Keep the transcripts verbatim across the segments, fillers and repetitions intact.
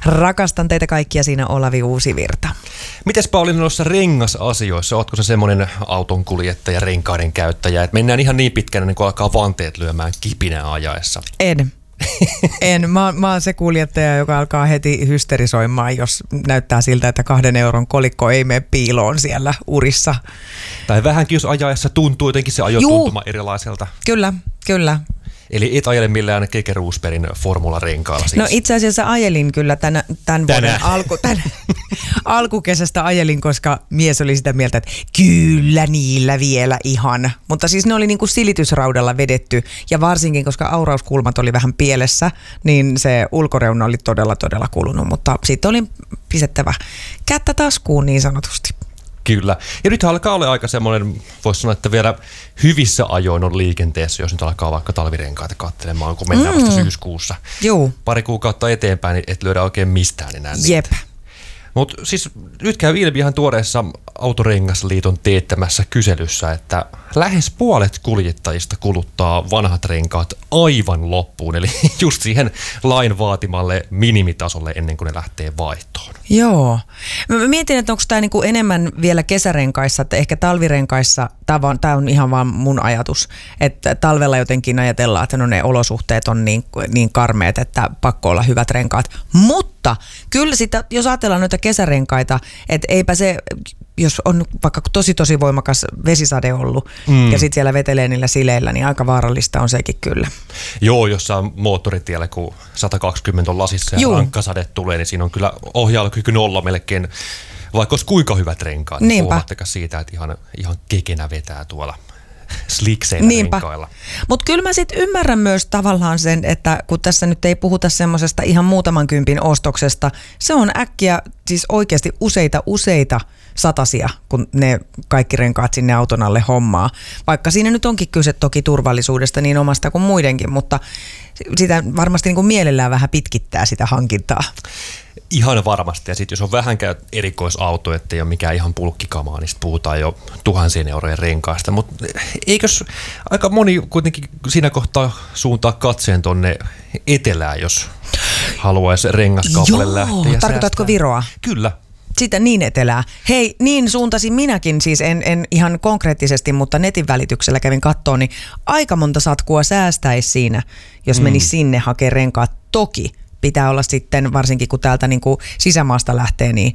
Rakastan teitä kaikkia, siinä Olavi Uusivirta. Mites Pauliina noissa rengasasioissa, ootko se semmoinen autonkuljettaja, renkaiden käyttäjä, että mennään ihan niin pitkään, niin kun alkaa vanteet lyömään kipinää ajaessa? En. En. Mä, mä oon se kuljettaja, joka alkaa heti hysterisoimaan, jos näyttää siltä, että kahden euron kolikko ei mene piiloon siellä urissa. Tai vähänkin, jos ajaessa tuntuu jotenkin se ajo tuntuma erilaiselta. Kyllä, kyllä. Eli et ajele millään Keke Roosbergin formularenkaalla siis. No itse asiassa ajelin kyllä tämän, tämän vuoden alku, tämän, alkukesästä ajelin, koska mies oli sitä mieltä, että kyllä niillä vielä ihan. Mutta siis ne oli niin kuin silitysraudalla vedetty ja varsinkin, koska aurauskulmat oli vähän pielessä, niin se ulkoreuna oli todella todella kulunut. Mutta sitten oli pistettävä kättä taskuun niin sanotusti. Kyllä. Ja nyt alkaa olla aika semmoinen, voisi sanoa, että vielä hyvissä ajoin on liikenteessä, jos nyt alkaa vaikka talvirenkaita katselemaan, kun mennään mm. vasta syyskuussa. Juu. Pari kuukautta eteenpäin, niin et löydä oikein mistään enää niitä. Jep. Mutta siis nyt käy ilmi ihan tuoreessa Autorengasliiton teettämässä kyselyssä, että lähes puolet kuljettajista kuluttaa vanhat renkaat aivan loppuun, eli just siihen lain vaatimalle minimitasolle ennen kuin ne lähtee vaihtoon. Joo. Mä mietin, että onko tämä niinku enemmän vielä kesärenkaissa, että ehkä talvirenkaissa, tämä on ihan vaan mun ajatus, että talvella jotenkin ajatellaan, että no ne olosuhteet on niin, niin karmeet, että pakko olla hyvät renkaat. Mutta kyllä sitä, jos ajatellaan noita kesärenkaita, että eipä se, jos on vaikka tosi tosi voimakas vesisade ollut mm. ja sitten siellä vetelee niillä sileillä, niin aika vaarallista on sekin kyllä. Joo, jossain moottoritiellä, kun sata kaksikymmentä on lasissa ja Juu. rankkasade tulee, niin siinä on kyllä ohjailukyky nolla melkein, vaikka olisi kuinka hyvät renkaat. Niinpä. Puhumattakaan siitä, että ihan, ihan kekenä vetää tuolla slikseillä renkailla. Mutta kyllä mä sitten ymmärrän myös tavallaan sen, että kun tässä nyt ei puhuta semmoisesta ihan muutaman kympin ostoksesta, se on äkkiä siis oikeasti useita useita satasia, kun ne kaikki renkaat sinne auton alle hommaa. Vaikka siinä nyt onkin kyse toki turvallisuudesta niin omasta kuin muidenkin, mutta sitä varmasti niin kuin mielellään vähän pitkittää sitä hankintaa. Ihan varmasti. Ja sitten jos on vähänkään erikoisauto, ettei ole mikään ihan pulkkikamaa, niin sitten puhutaan jo tuhansien eurojen renkaasta. Mutta eikös aika moni kuitenkin siinä kohtaa suuntaa katseen tonne etelään, jos haluaisi rengaskaupalle lähteä? Tarkoitatko Viroa? Kyllä. Sitä niin etelää. Hei, niin suuntasin minäkin, siis en, en ihan konkreettisesti, mutta netin välityksellä kävin kattoon, niin aika monta satkua säästäisi siinä, jos mm. menisi sinne hakemaan renkaat. Toki pitää olla sitten, varsinkin kun täältä niin kuin sisämaasta lähtee, niin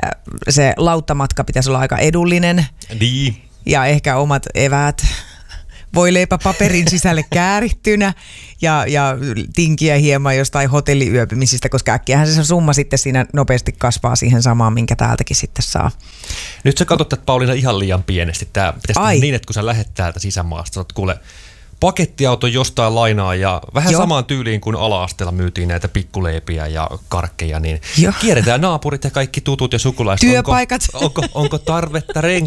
se lauttamatka pitäisi olla aika edullinen. Niin. Ja ehkä omat eväät. Voi leipä paperin sisälle käärittynä ja, ja tinkiä hieman jostain hotelliyöpymisistä, koska äkkiähän se summa sitten siinä nopeasti kasvaa siihen samaan, minkä täältäkin sitten saa. Nyt sä katsot, että Pauliina ihan liian pienesti. Tämä pitäisi niin, että kun sä lähdet täältä sisämaasta, sä kuule pakettiauto jostain lainaa ja vähän Joo. samaan tyyliin kuin ala-asteella myytiin näitä pikkuleipiä ja karkkeja, niin Joo. kierretään naapurit ja kaikki tutut ja sukulaiset. Työpaikat. Onko, onko, onko tarvetta renkaille?